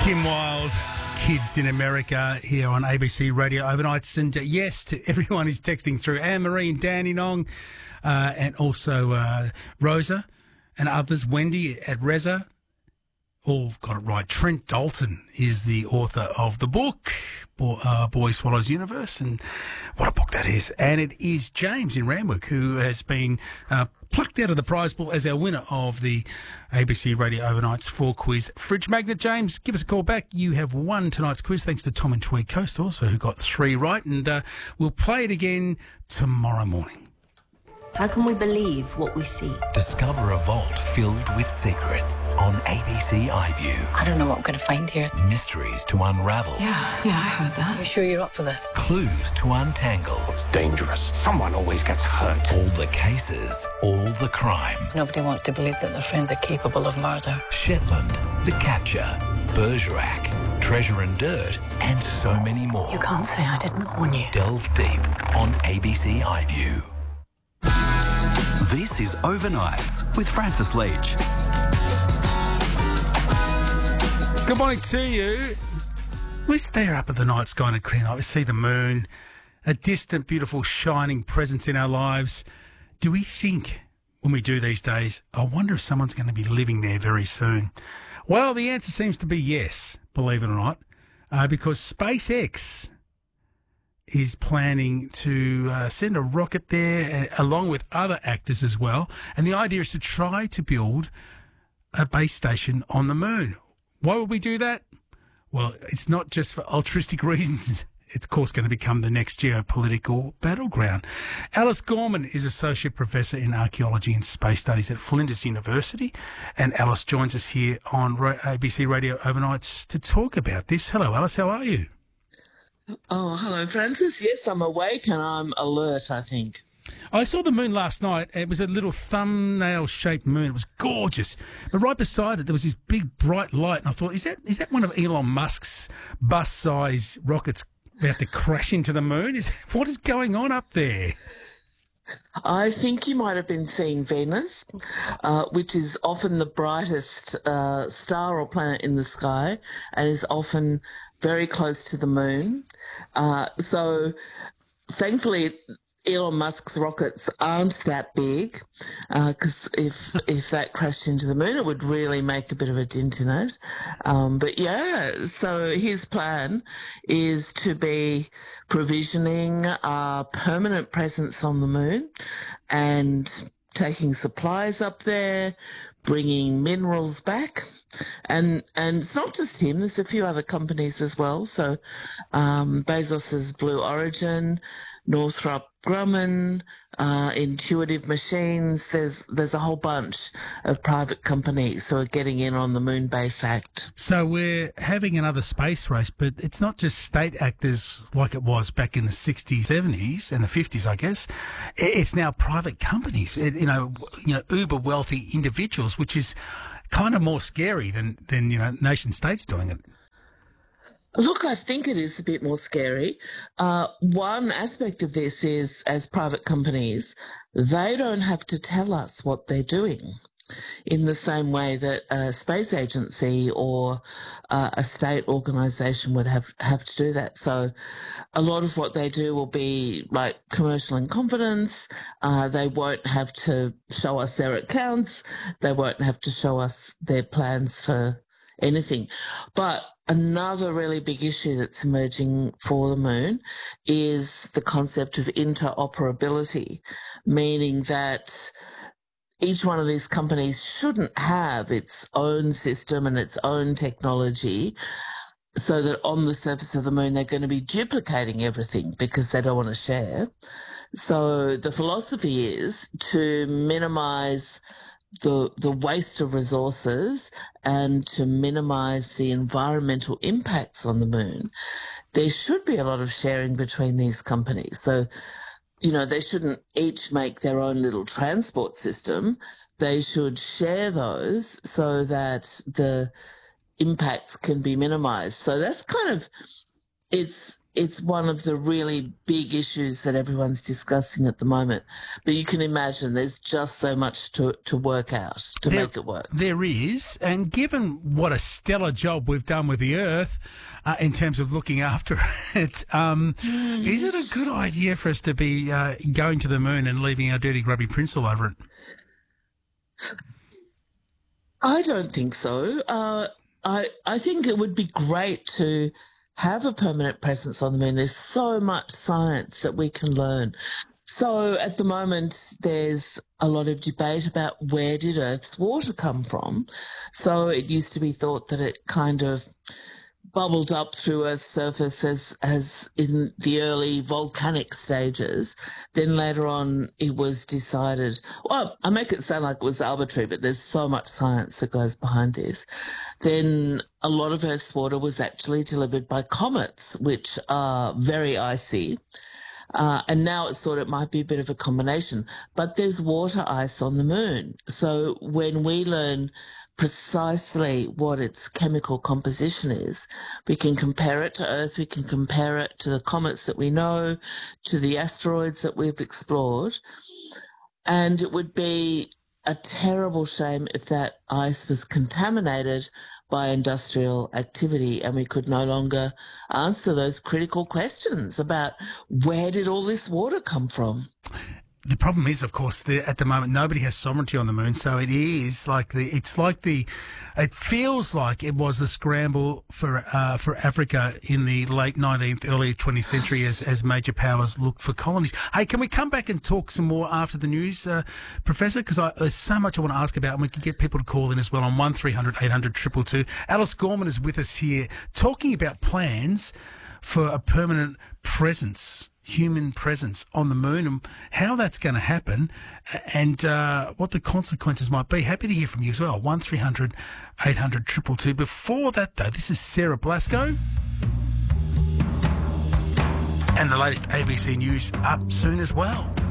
Kim Wilde, Kids in America, here on ABC Radio Overnights. And yes, to everyone who's texting through, Anne-Marie and Dandenong, and also Rosa and others, Wendy at Reza, all got it right. Trent Dalton is the author of the book, Boy Swallows Universe, and what a book that is. And it is James in Randwick who has been plucked out of the prize pool as our winner of the ABC Radio Overnights 4-quiz fridge magnet. James, give us a call back. You have won tonight's quiz, thanks to Tom and Tweed Coast also, who got 3 right. And we'll play it again tomorrow morning. How can we believe what we see? Discover a vault filled with secrets on ABC iView. I don't know what we're going to find here. Mysteries to unravel. Yeah, I heard that. Are you sure you're up for this? Clues to untangle. It's dangerous. Someone always gets hurt. All the cases, all the crime. Nobody wants to believe that their friends are capable of murder. Shetland, The Capture, Bergerac, Treasure and Dirt, and so many more. You can't say I didn't warn you. Delve deep on ABC iView. This is Overnights with Francis Leach. Good morning to you. We stare up at the night sky in a clear night. We see the moon, a distant, beautiful, shining presence in our lives. Do we think, when we do these days, I wonder if someone's going to be living there very soon? Well, the answer seems to be yes, believe it or not, because SpaceX is planning to send a rocket there along with other actors as well. And the idea is to try to build a base station on the moon. Why would we do that? Well, it's not just for altruistic reasons. It's, of course, going to become the next geopolitical battleground. Alice Gorman is Associate Professor in Archaeology and Space Studies at Flinders University. And Alice joins us here on ABC Radio Overnights to talk about this. Hello, Alice. How are you? Oh, hello, Francis. Yes, I'm awake and I'm alert, I think. I saw the moon last night. It was a little thumbnail-shaped moon. It was gorgeous. But right beside it, there was this big, bright light. And I thought, is that one of Elon Musk's bus-size rockets about to crash into the moon? What is going on up there? I think you might have been seeing Venus, which is often the brightest star or planet in the sky and is often very close to the moon. So thankfully, Elon Musk's rockets aren't that big, because if that crashed into the moon, it would really make a bit of a dent in it. But yeah, so his plan is to be provisioning a permanent presence on the moon and taking supplies up there, bringing minerals back. And it's not just him, there's a few other companies as well. So Bezos's Blue Origin, Northrop Grumman, Intuitive Machines, there's a whole bunch of private companies who are getting in on the Moon Base Act. So we're having another space race, but it's not just state actors like it was back in the 60s, 70s and the 50s, I guess. It's now private companies, uber wealthy individuals, which is kind of more scary than nation states doing it. Look, I think it is a bit more scary. One aspect of this is, as private companies, they don't have to tell us what they're doing in the same way that a space agency or a state organisation would have to do that. So a lot of what they do will be like commercial in confidence. They won't have to show us their accounts. They won't have to show us their plans for anything. But another really big issue that's emerging for the moon is the concept of interoperability, meaning that each one of these companies shouldn't have its own system and its own technology, so that on the surface of the moon they're going to be duplicating everything because they don't want to share. So the philosophy is to minimise the waste of resources and to minimise the environmental impacts on the moon. There should be a lot of sharing between these companies. So, they shouldn't each make their own little transport system. They should share those so that the impacts can be minimised. So that's kind of, it's it's one of the really big issues that everyone's discussing at the moment. But you can imagine there's just so much to work out to make it work. There is, and given what a stellar job we've done with the Earth in terms of looking after it, is it a good idea for us to be going to the moon and leaving our dirty, grubby prints all over it? I don't think so. I think it would be great to have a permanent presence on the moon. There's so much science that we can learn. So at the moment, there's a lot of debate about where did Earth's water come from. So it used to be thought that it kind of bubbled up through Earth's surface as in the early volcanic stages. Then later on, it was decided, well, I make it sound like it was arbitrary, but there's so much science that goes behind this. Then a lot of Earth's water was actually delivered by comets, which are very icy. And now it's thought it might be a bit of a combination. But there's water ice on the moon. So when we learn precisely what its chemical composition is, we can compare it to Earth, we can compare it to the comets that we know, to the asteroids that we've explored. And it would be a terrible shame if that ice was contaminated by industrial activity and we could no longer answer those critical questions about where did all this water come from. The problem is, of course, at the moment nobody has sovereignty on the moon, so it feels like it was the scramble for Africa in the late 19th, early 20th century as major powers looked for colonies. Hey, can we come back and talk some more after the news, Professor? Because there's so much I want to ask about, and we can get people to call in as well on 1300 800 222. Alice Gorman is with us here talking about plans for a permanent presence, human presence on the moon, and how that's going to happen and what the consequences might be. Happy to hear from you as well. 1300 800 222. Before that, though, this is Sarah Blasco. And the latest ABC News up soon as well.